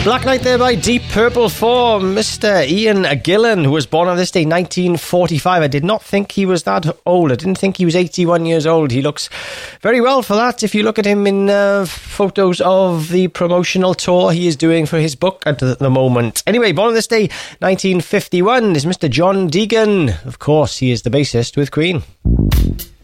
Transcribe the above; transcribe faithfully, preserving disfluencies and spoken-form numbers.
Black Knight there by Deep Purple for Mister Ian Gillan, who was born on this day, nineteen forty-five. I did not think he was that old. I didn't think he was eighty-one years old. He looks very well for that. If you look at him in uh, photos of the promotional tour he is doing for his book at the moment. Anyway, born on this day, nineteen fifty-one, is Mister John Deegan. Of course, he is the bassist with Queen.